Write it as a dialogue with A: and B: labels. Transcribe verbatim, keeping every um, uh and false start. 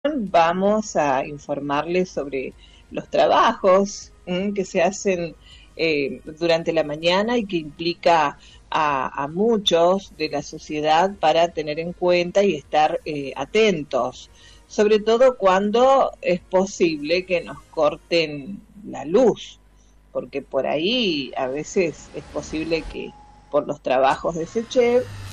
A: vamos a informarles sobre los trabajos ¿m? que se hacen eh, durante la mañana y que implica a, a muchos de la sociedad para tener en cuenta y estar eh, atentos, sobre todo cuando es posible que nos corten la luz, porque por ahí a veces es posible que por los trabajos de ese chef